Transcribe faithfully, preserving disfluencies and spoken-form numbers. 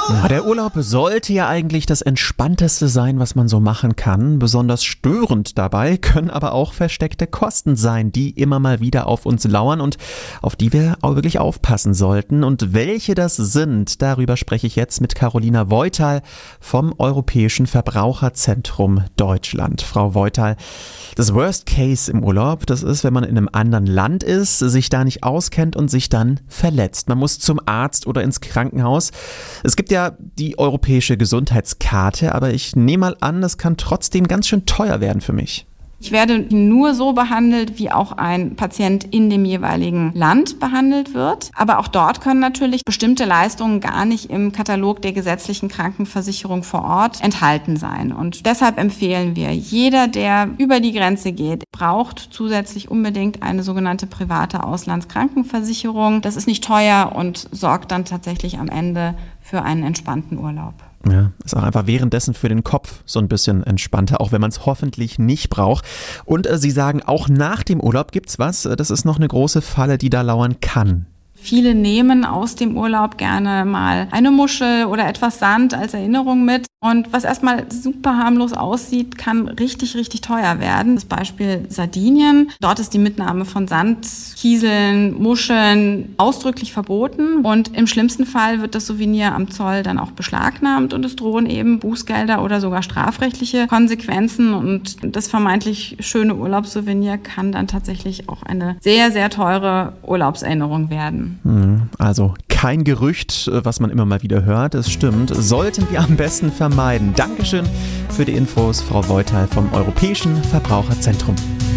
Ja, der Urlaub sollte ja eigentlich das Entspannteste sein, was man so machen kann. Besonders störend dabei können aber auch versteckte Kosten sein, die immer mal wieder auf uns lauern und auf die wir auch wirklich aufpassen sollten. Und welche das sind, darüber spreche ich jetzt mit Carolina Voital vom Europäischen Verbraucherzentrum Deutschland. Frau Voital, das Worst Case im Urlaub, das ist, wenn man in einem anderen Land ist, sich da nicht auskennt und sich dann verletzt. Man muss zum Arzt oder ins Krankenhaus. Es gibt ja die europäische Gesundheitskarte, aber ich nehme mal an, das kann trotzdem ganz schön teuer werden für mich. Ich werde nur so behandelt, wie auch ein Patient in dem jeweiligen Land behandelt wird. Aber auch dort können natürlich bestimmte Leistungen gar nicht im Katalog der gesetzlichen Krankenversicherung vor Ort enthalten sein. Und deshalb empfehlen wir, jeder, der über die Grenze geht, braucht zusätzlich unbedingt eine sogenannte private Auslandskrankenversicherung. Das ist nicht teuer und sorgt dann tatsächlich am Ende für einen entspannten Urlaub. Ja, ist auch einfach währenddessen für den Kopf so ein bisschen entspannter, auch wenn man es hoffentlich nicht braucht. Und äh, Sie sagen, auch nach dem Urlaub gibt's was. Das ist noch eine große Falle, die da lauern kann. Viele nehmen aus dem Urlaub gerne mal eine Muschel oder etwas Sand als Erinnerung mit. Und was erstmal super harmlos aussieht, kann richtig, richtig teuer werden. Das Beispiel Sardinien. Dort ist die Mitnahme von Sand, Kieseln, Muscheln ausdrücklich verboten. Und im schlimmsten Fall wird das Souvenir am Zoll dann auch beschlagnahmt und es drohen eben Bußgelder oder sogar strafrechtliche Konsequenzen. Und das vermeintlich schöne Urlaubssouvenir kann dann tatsächlich auch eine sehr, sehr teure Urlaubserinnerung werden. Also kein Gerücht, was man immer mal wieder hört, es stimmt, sollten wir am besten vermeiden. Dankeschön für die Infos, Frau Voital vom Europäischen Verbraucherzentrum.